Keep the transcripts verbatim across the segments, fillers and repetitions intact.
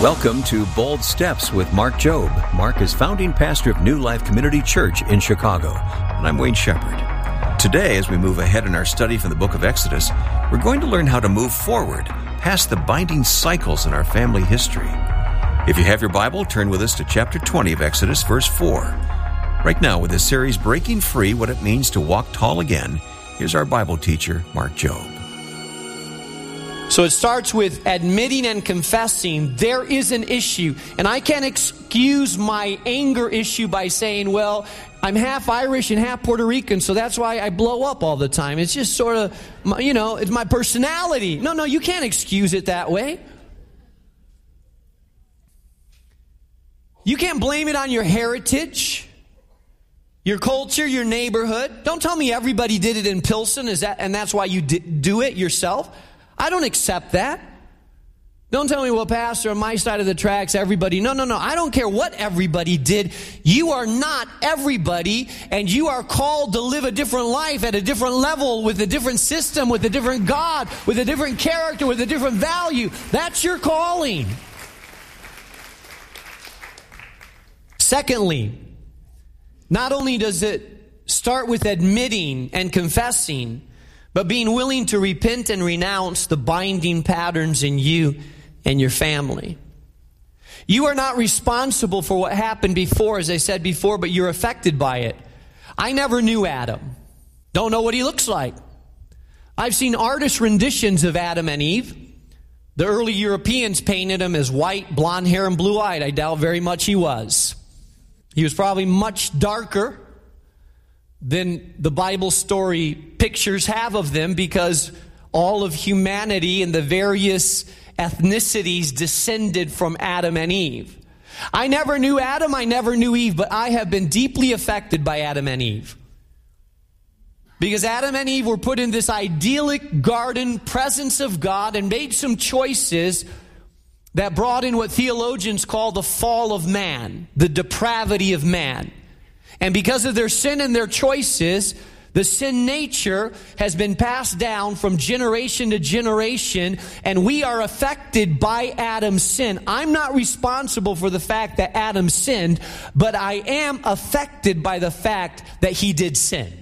Welcome to Bold Steps with Mark Jobe. Mark is founding pastor of New Life Community Church in Chicago, and I'm Wayne Shepherd. Today, as we move ahead in our study from the book of Exodus, we're going to learn how to move forward past the binding cycles in our family history. If you have your Bible, turn with us to chapter twenty of Exodus, verse four. Right now, with this series, Breaking Free, What It Means to Walk Tall Again, here's our Bible teacher, Mark Jobe. So it starts with admitting and confessing there is an issue. And I can't excuse my anger issue by saying, well, I'm half Irish and half Puerto Rican, so that's why I blow up all the time. It's just sort of, you know, it's my personality. No, no, you can't excuse it that way. You can't blame it on your heritage, your culture, your neighborhood. Don't tell me everybody did it in Pilsen, is that, and that's why you do it yourself. I don't accept that. Don't tell me, well, Pastor, on my side of the tracks, everybody. No, no, no. I don't care what everybody did. You are not everybody, and you are called to live a different life at a different level, with a different system, with a different God, with a different character, with a different value. That's your calling. Secondly, not only does it start with admitting and confessing, but being willing to repent and renounce the binding patterns in you and your family. You are not responsible for what happened before, as I said before, but you're affected by it. I never knew Adam. Don't know what he looks like. I've seen artist renditions of Adam and Eve. The early Europeans painted him as white, blonde hair, and blue-eyed. I doubt very much he was. He was probably much darker than the Bible story pictures have of them, because all of humanity and the various ethnicities descended from Adam and Eve. I never knew Adam, I never knew Eve, but I have been deeply affected by Adam and Eve. Because Adam and Eve were put in this idyllic garden, presence of God, and made some choices that brought in what theologians call the fall of man, the depravity of man. And because of their sin and their choices, the sin nature has been passed down from generation to generation, and we are affected by Adam's sin. I'm not responsible for the fact that Adam sinned, but I am affected by the fact that he did sin.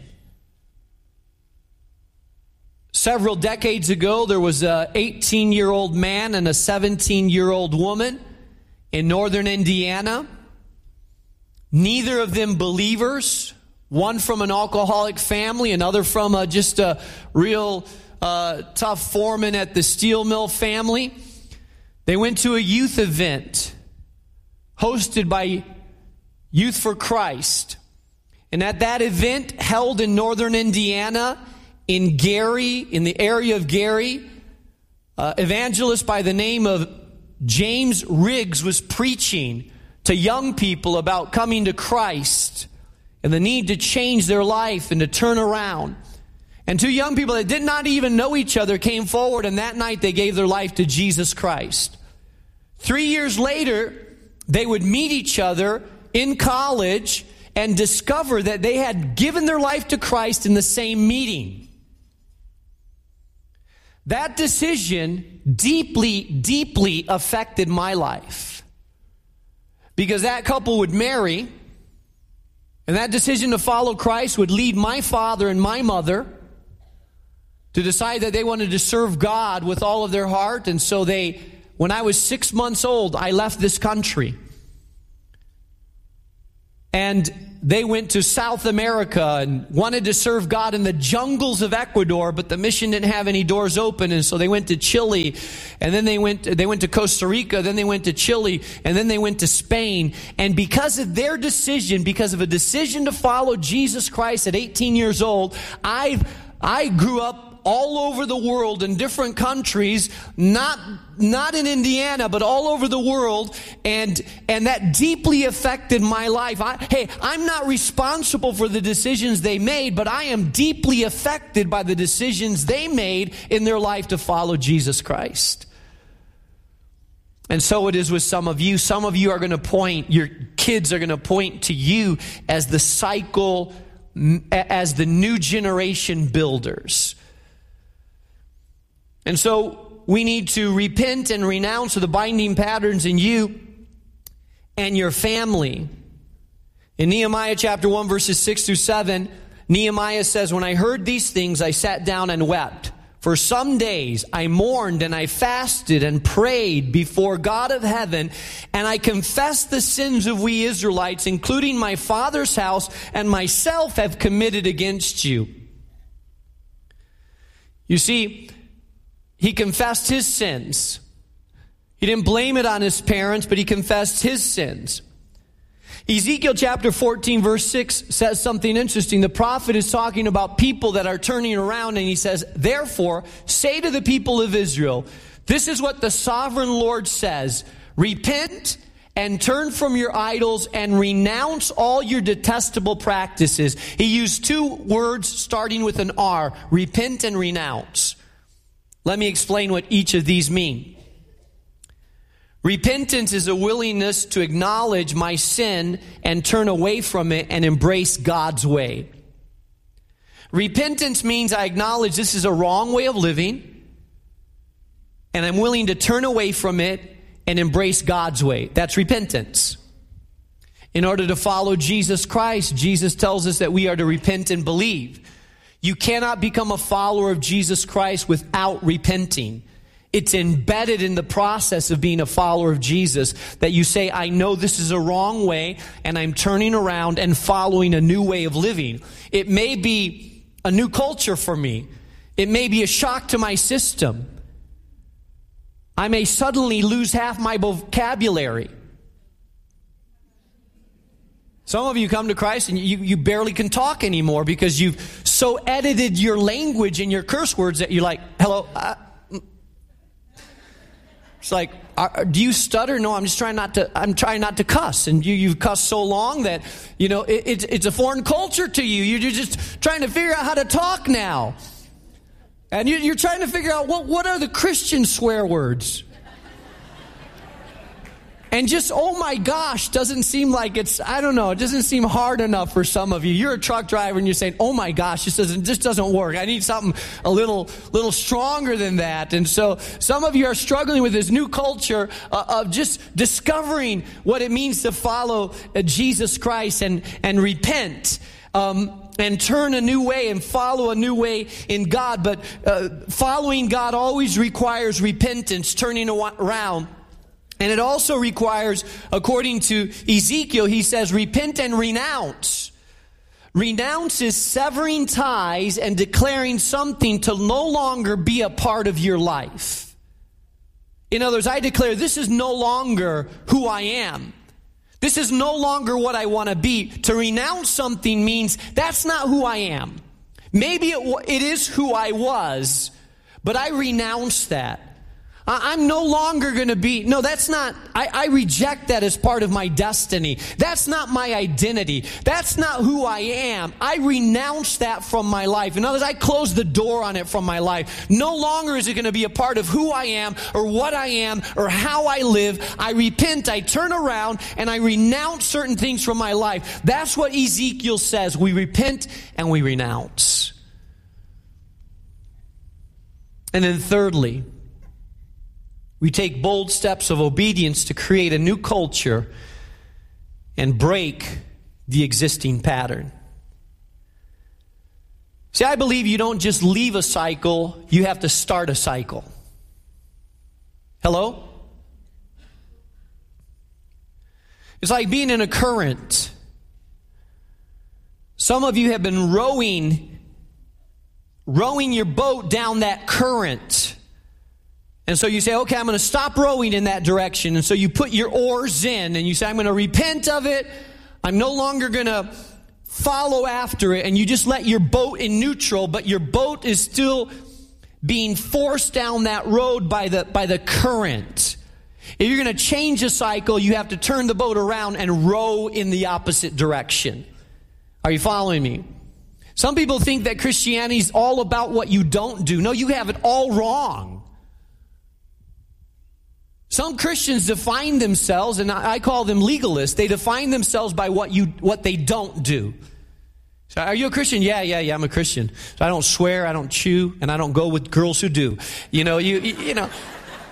Several decades ago, there was an eighteen-year-old man and a seventeen-year-old woman in northern Indiana. Neither of them believers, one from an alcoholic family, another from a, just a real uh, tough foreman at the steel mill family. They went to a youth event hosted by Youth for Christ. And at that event, held in northern Indiana, in Gary, in the area of Gary, uh, evangelist by the name of James Riggs was preaching to young people about coming to Christ and the need to change their life and to turn around. And two young people that did not even know each other came forward, and that night they gave their life to Jesus Christ. Three years later, they would meet each other in college and discover that they had given their life to Christ in the same meeting. That decision deeply, deeply affected my life. Because that couple would marry, and that decision to follow Christ would lead my father and my mother to decide that they wanted to serve God with all of their heart. And so they, when I was six months old, I left this country. And they went to South America and wanted to serve God in the jungles of Ecuador, but the mission didn't have any doors open, and so they went to Chile, and then they went they went to Costa Rica, then they went to Chile, and then they went to Spain. And because of their decision, because of a decision to follow Jesus Christ at eighteen years old, I I grew up all over the world in different countries, not not in Indiana, but all over the world, and and that deeply affected my life. I, hey, I'm not responsible for the decisions they made, but I am deeply affected by the decisions they made in their life to follow Jesus Christ. And so it is with some of you. Some of you are going to point, your kids are going to point to you as the cycle, as the new generation builders. And so we need to repent and renounce the binding patterns in you and your family. In Nehemiah chapter one, verses six through seven, Nehemiah says, "When I heard these things, I sat down and wept. For some days I mourned and I fasted and prayed before God of heaven, and I confessed the sins of we Israelites, including my father's house and myself, have committed against you." You see, he confessed his sins. He didn't blame it on his parents, but he confessed his sins. Ezekiel chapter fourteen, verse six says something interesting. The prophet is talking about people that are turning around, and he says, "Therefore, say to the people of Israel, this is what the sovereign Lord says, repent and turn from your idols and renounce all your detestable practices." He used two words starting with an R, repent and renounce. Let me explain what each of these mean. Repentance is a willingness to acknowledge my sin and turn away from it and embrace God's way. Repentance means I acknowledge this is a wrong way of living, and I'm willing to turn away from it and embrace God's way. That's repentance. In order to follow Jesus Christ, Jesus tells us that we are to repent and believe. You cannot become a follower of Jesus Christ without repenting. It's embedded in the process of being a follower of Jesus that you say, I know this is a wrong way, and I'm turning around and following a new way of living. It may be a new culture for me. It may be a shock to my system. I may suddenly lose half my vocabulary. Some of you come to Christ and you, you barely can talk anymore because you've so edited your language and your curse words that you're like, hello, uh, it's like, are, do you stutter? No, I'm just trying not to, I'm trying not to cuss. And you, you've cussed so long that, you know, it, it's, it's a foreign culture to you. You're just trying to figure out how to talk now. And you, you're trying to figure out what, what are the Christian swear words? And just, oh my gosh, doesn't seem like it's, I don't know, it doesn't seem hard enough for some of you. You're a truck driver and you're saying, oh my gosh, this doesn't, this doesn't work. I need something a little, little stronger than that. And so some of you are struggling with this new culture uh, of just discovering what it means to follow uh, Jesus Christ and, and repent. Um, and turn a new way and follow a new way in God. But uh, following God always requires repentance, turning around. And it also requires, according to Ezekiel, he says, repent and renounce. Renounce is severing ties and declaring something to no longer be a part of your life. In other words, I declare this is no longer who I am. This is no longer what I want to be. To renounce something means that's not who I am. Maybe it, it is who I was, but I renounce that. I'm no longer going to be, no, that's not, I, I reject that as part of my destiny. That's not my identity. That's not who I am. I renounce that from my life. In other words, I close the door on it from my life. No longer is it going to be a part of who I am or what I am or how I live. I repent, I turn around, and I renounce certain things from my life. That's what Ezekiel says. We repent and we renounce. And then thirdly, we take bold steps of obedience to create a new culture and break the existing pattern. See, I believe you don't just leave a cycle, you have to start a cycle. Hello? It's like being in a current. Some of you have been rowing, rowing your boat down that current. And so you say, okay, I'm going to stop rowing in that direction. And so you put your oars in and you say, I'm going to repent of it. I'm no longer going to follow after it. And you just let your boat in neutral, but your boat is still being forced down that road by the, by the current. If you're going to change a cycle, you have to turn the boat around and row in the opposite direction. Are you following me? Some people think that Christianity is all about what you don't do. No, you have it all wrong. Some Christians define themselves, and I call them legalists. They define themselves by what you what they don't do. So are you a Christian? Yeah, yeah, yeah, I'm a Christian. So I don't swear, I don't chew, and I don't go with girls who do. You know, you you, you know.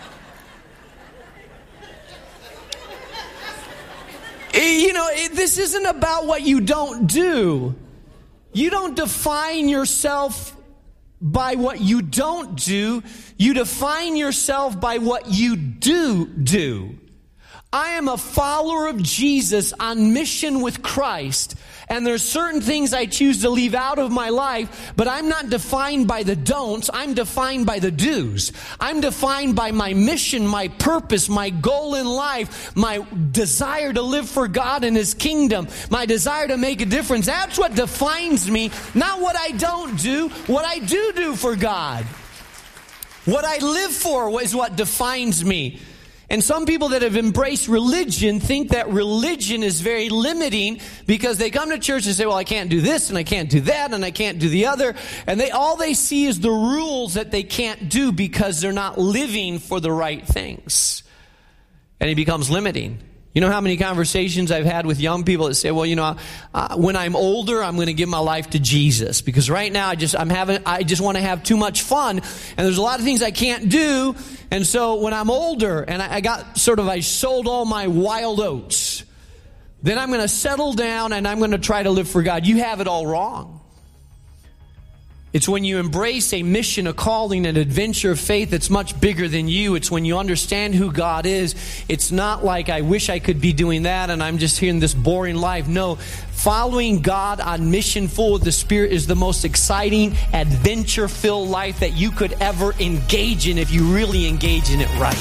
You know, it, this isn't about what you don't do. You don't define yourself by what you don't do. You define yourself by what you do do. I am a follower of Jesus on mission with Christ. And there's certain things I choose to leave out of my life, but I'm not defined by the don'ts. I'm defined by the do's. I'm defined by my mission, my purpose, my goal in life, my desire to live for God and His kingdom, my desire to make a difference. That's what defines me, not what I don't do, what I do do for God. What I live for is what defines me. And some people that have embraced religion think that religion is very limiting because they come to church and say, well, I can't do this and I can't do that and I can't do the other. And they all they see is the rules that they can't do because they're not living for the right things. And it becomes limiting. You know how many conversations I've had with young people that say, well, you know, uh, when I'm older, I'm going to give my life to Jesus because right now I just I'm having I just want to have too much fun, and there's a lot of things I can't do. And so when I'm older and I, I got sort of I sold all my wild oats, then I'm going to settle down and I'm going to try to live for God. You have it all wrong. It's when you embrace a mission, a calling, an adventure of faith that's much bigger than you. It's when you understand who God is. It's not like I wish I could be doing that and I'm just here in this boring life. No, following God on mission full of the Spirit is the most exciting, adventure-filled life that you could ever engage in if you really engage in it right.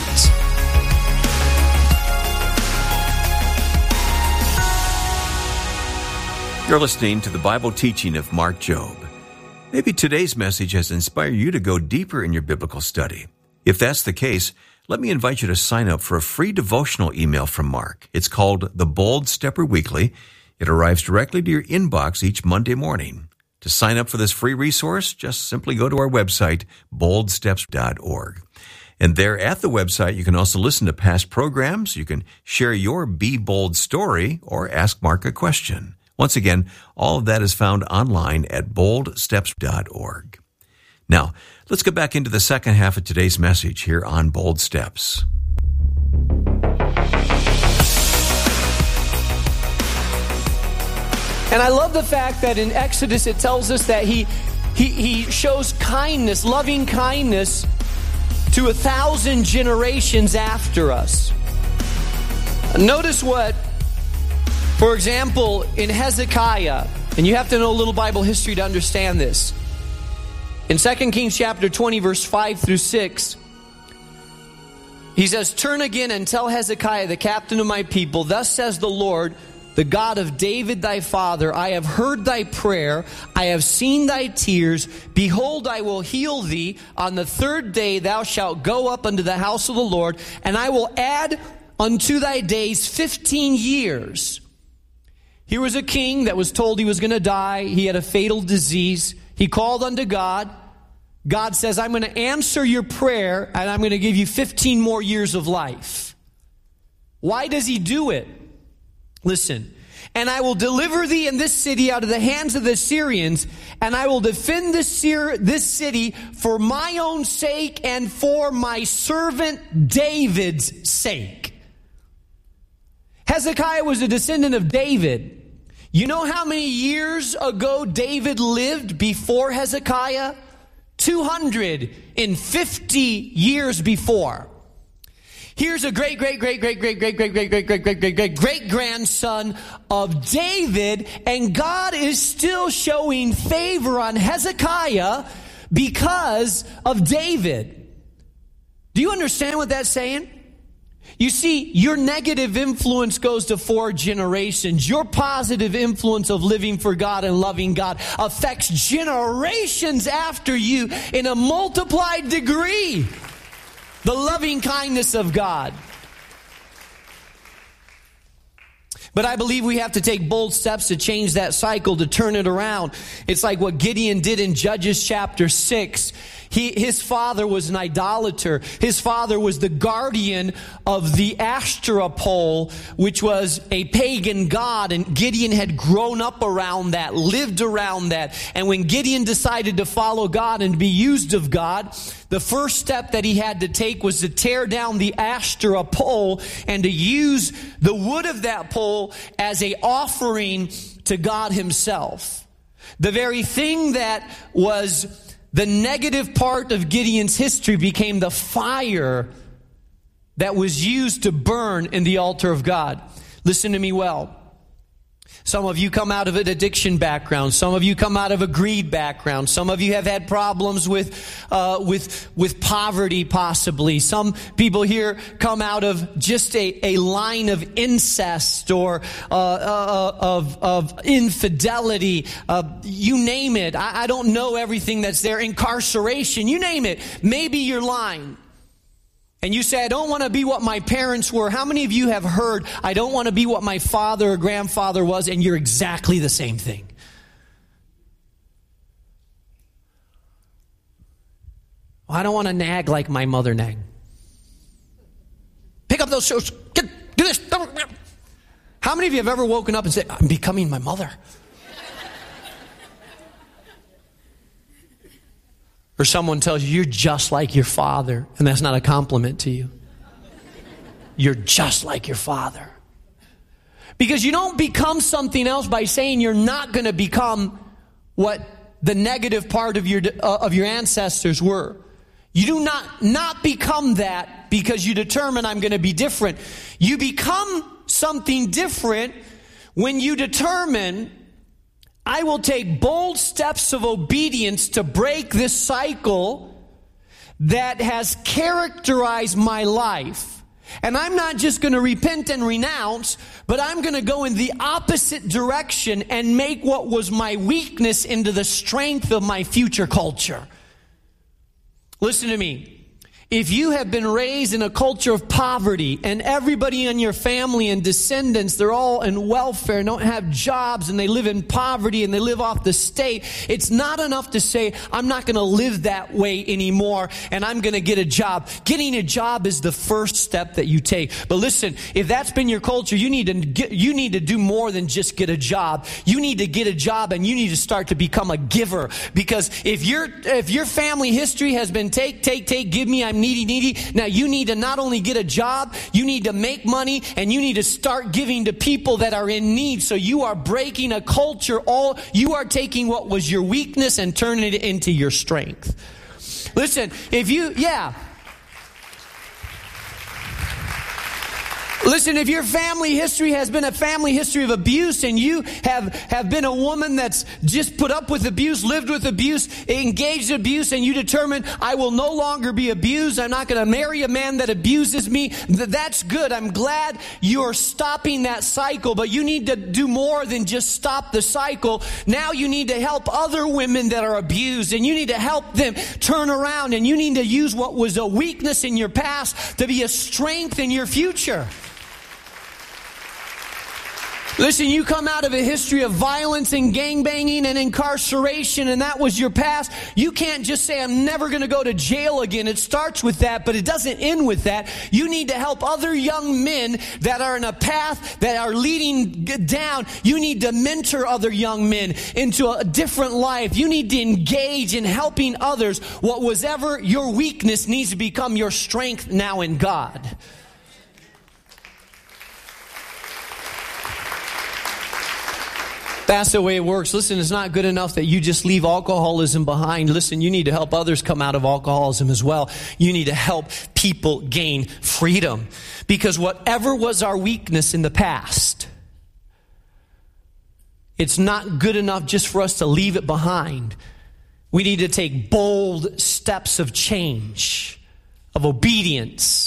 You're listening to the Bible teaching of Mark Jobe. Maybe today's message has inspired you to go deeper in your biblical study. If that's the case, let me invite you to sign up for a free devotional email from Mark. It's called The Bold Stepper Weekly. It arrives directly to your inbox each Monday morning. To sign up for this free resource, just simply go to our website, bold steps dot org. And there at the website, you can also listen to past programs. You can share your Be Bold story or ask Mark a question. Once again, all of that is found online at bold steps dot org. Now, let's get back into the second half of today's message here on Bold Steps. And I love the fact that in Exodus it tells us that he, he, he shows kindness, loving kindness to a thousand generations after us. Notice what, for example, in Hezekiah, and you have to know a little Bible history to understand this. In Second Kings chapter twenty, verse five through six, he says, "Turn again and tell Hezekiah, the captain of my people, thus says the Lord, the God of David thy father, I have heard thy prayer, I have seen thy tears. Behold, I will heal thee. On the third day thou shalt go up unto the house of the Lord, and I will add unto thy days fifteen years. Here was a king that was told he was going to die. He had a fatal disease. He called unto God. God says, I'm going to answer your prayer, and I'm going to give you fifteen more years of life. Why does he do it? Listen. And I will deliver thee in this city out of the hands of the Syrians, and I will defend this, Syr- this city for my own sake and for my servant David's sake. Hezekiah was a descendant of David. You know how many years ago David lived before Hezekiah? two hundred fifty years before. Here's a great, great, great, great, great, great, great, great, great, great, great, great, great, great grandson of David, and God is still showing favor on Hezekiah because of David. Do you understand what that's saying? You see, your negative influence goes to four generations. Your positive influence of living for God and loving God affects generations after you in a multiplied degree. The loving kindness of God. But I believe we have to take bold steps to change that cycle, to turn it around. It's like what Gideon did in Judges chapter six. He, his father was an idolater. His father was the guardian of the Ashtoreth pole, which was a pagan god. And Gideon had grown up around that, lived around that. And when Gideon decided to follow God and be used of God, the first step that he had to take was to tear down the Ashtoreth pole and to use the wood of that pole as an offering to God himself. The very thing that was the negative part of Gideon's history became the fire that was used to burn in the altar of God. Listen to me well. Some of you come out of an addiction background. Some of you come out of a greed background. Some of you have had problems with, uh, with, with poverty possibly. Some people here come out of just a, a line of incest or uh, uh, of, of infidelity. Uh, you name it. I, I don't know everything that's there. Incarceration. You name it. Maybe you're lying. And you say, I don't want to be what my parents were. How many of you have heard, I don't want to be what my father or grandfather was, and you're exactly the same thing? Well, I don't want to nag like my mother nagged. Pick up those shoes. Get, do this. How many of you have ever woken up and said, I'm becoming my mother? Or someone tells you, you're just like your father, and that's not a compliment to you. You're just like your father. Because you don't become something else by saying you're not going to become what the negative part of your uh, of your ancestors were. You do not not become that because you determine I'm going to be different. You become something different when you determine I will take bold steps of obedience to break this cycle that has characterized my life. And I'm not just going to repent and renounce, but I'm going to go in the opposite direction and make what was my weakness into the strength of my future culture. Listen to me. If you have been raised in a culture of poverty and everybody in your family and descendants, they're all in welfare and don't have jobs and they live in poverty and they live off the state, it's not enough to say, I'm not going to live that way anymore and I'm going to get a job. Getting a job is the first step that you take. But listen, if that's been your culture, you need to get, you need to do more than just get a job. You need to get a job and you need to start to become a giver. Because if your if your family history has been take, take, take, give me, I'm needy, needy. Now you need to not only get a job, you need to make money, and you need to start giving to people that are in need. So you are breaking a culture. All you are taking what was your weakness and turning it into your strength. Listen, if you, yeah. Listen, if your family history has been a family history of abuse and you have, have been a woman that's just put up with abuse, lived with abuse, engaged in abuse, and you determine, I will no longer be abused, I'm not going to marry a man that abuses me, that's good. I'm glad you're stopping that cycle, but you need to do more than just stop the cycle. Now you need to help other women that are abused, and you need to help them turn around, and you need to use what was a weakness in your past to be a strength in your future. Listen, you come out of a history of violence and gangbanging and incarceration, and that was your past. You can't just say, I'm never going to go to jail again. It starts with that, but it doesn't end with that. You need to help other young men that are in a path that are leading down. You need to mentor other young men into a different life. You need to engage in helping others. What was ever your weakness needs to become your strength now in God. That's the way it works. Listen, it's not good enough that you just leave alcoholism behind. Listen, you need to help others come out of alcoholism as well. You need to help people gain freedom. Because whatever was our weakness in the past, it's not good enough just for us to leave it behind. We need to take bold steps of change, of obedience.